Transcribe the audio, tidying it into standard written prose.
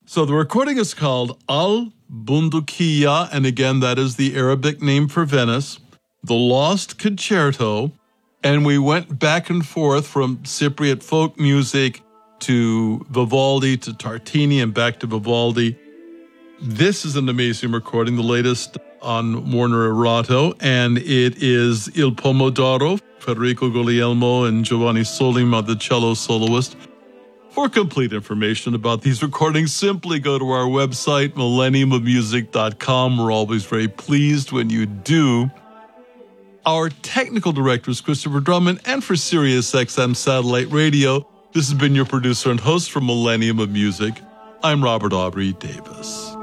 So the recording is called Al Bundukiya, and again, that is the Arabic name for Venice, the Lost Concerto, and we went back and forth from Cypriot folk music to Vivaldi to Tartini and back to Vivaldi. This is an amazing recording, the latest on Warner Erato, and it is Il Pomodoro, Federico Guglielmo and Giovanni Sollima, the cello soloist. For complete information about these recordings, simply go to our website, millenniumofmusic.com. We're always very pleased when you do. Our technical director is Christopher Drummond, and for Sirius XM Satellite Radio, this has been your producer and host for Millennium of Music. I'm Robert Aubrey Davis.